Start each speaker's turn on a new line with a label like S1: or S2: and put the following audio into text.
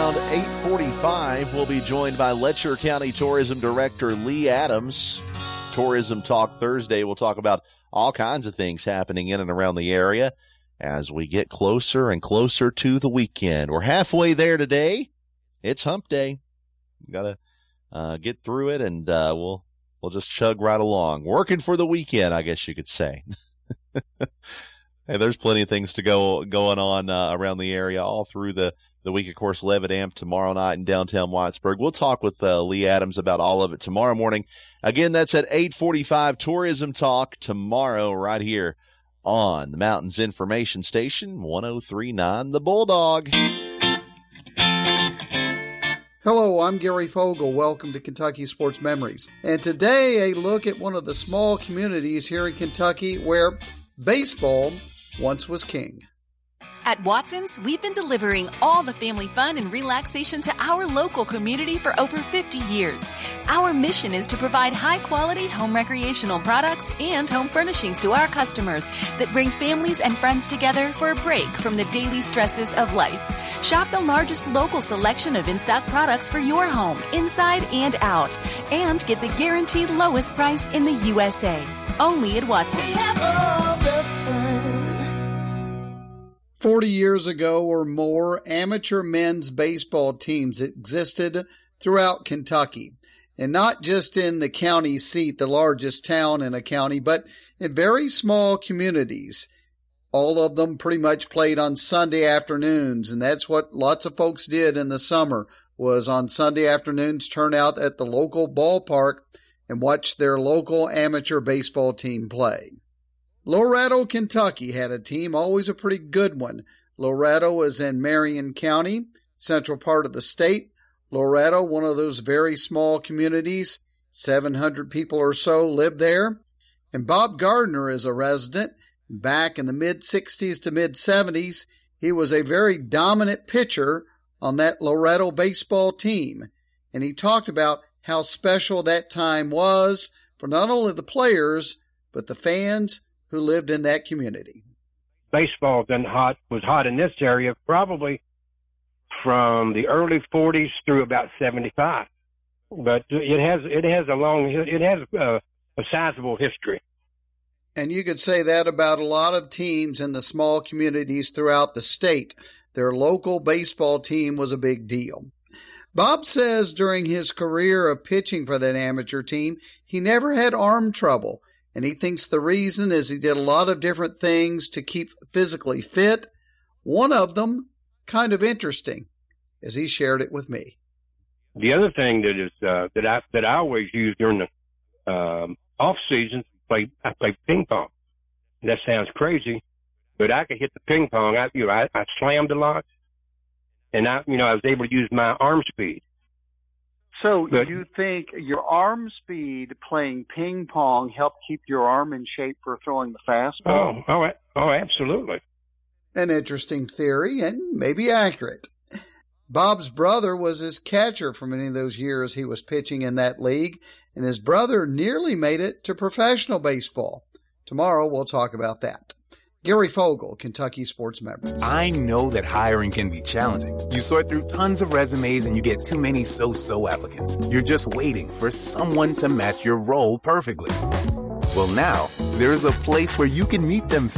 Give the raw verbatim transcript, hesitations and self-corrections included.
S1: around eight forty-five, we'll be joined by Letcher County Tourism Director Lee Adams. Tourism Talk Thursday. We'll talk about all kinds of things happening in and around the area as we get closer and closer to the weekend. We're halfway there today. It's hump day. Got to uh, get through it, and uh, we'll we'll just chug right along. Working for the weekend, I guess you could say. Hey, there's plenty of things to go going on uh, around the area all through the, the week. Of course, Levitt Amp tomorrow night in downtown Whitesburg. We'll talk with uh, Lee Adams about all of it tomorrow morning. Again, that's at eight forty-five. Tourism Talk tomorrow right here on the Mountains Information Station, one oh three point nine The Bulldog.
S2: Hello, I'm Gary Fogle. Welcome to Kentucky Sports Memories. And today, a look at one of the small communities here in Kentucky where baseball once was king.
S3: At Watson's, we've been delivering all the family fun and relaxation to our local community for over fifty years. Our mission is to provide high-quality home recreational products and home furnishings to our customers that bring families and friends together for a break from the daily stresses of life. Shop the largest local selection of in-stock products for your home, inside and out, and get the guaranteed lowest price in the U S A. Only at Watson's. We have all the fun.
S2: Forty years ago or more, amateur men's baseball teams existed throughout Kentucky, and not just in the county seat, the largest town in a county, but in very small communities. All of them pretty much played on Sunday afternoons, and that's what lots of folks did in the summer, was on Sunday afternoons turn out at the local ballpark and watch their local amateur baseball team play. Loretto, Kentucky had a team, always a pretty good one. Loretto is in Marion County, central part of the state. Loretto, one of those very small communities, seven hundred people or so live there. And Bob Gardner is a resident. Back in the mid-sixties to mid-seventies, he was a very dominant pitcher on that Loretto baseball team. And he talked about how special that time was for not only the players, but the fans who lived in that community.
S4: Baseball been hot, was hot in this area probably from the early forties through about seventy-five. But it has it has a long it has a, a sizable history.
S2: And you could say that about a lot of teams in the small communities throughout the state. Their local baseball team was a big deal. Bob says during his career of pitching for that amateur team, he never had arm trouble. And he thinks the reason is he did a lot of different things to keep physically fit. One of them, kind of interesting, as he shared it with me.
S4: The other thing that is uh, that I that I always use during the um, off season, play I play ping pong. That sounds crazy, but I could hit the ping pong. I you know I, I slammed a lot, and I you know I was able to use my arm speed.
S5: So
S4: but,
S5: you think your arm speed playing ping pong helped keep your arm in shape for throwing the fastball?
S4: Oh, oh, oh, absolutely.
S2: An interesting theory and maybe accurate. Bob's brother was his catcher for many of those years he was pitching in that league, and his brother nearly made it to professional baseball. Tomorrow we'll talk about that. Gary Fogle, Kentucky Sports Memories.
S6: I know that hiring can be challenging. You sort through tons of resumes and you get too many so-so applicants. You're just waiting for someone to match your role perfectly. Well, now, there's a place where you can meet them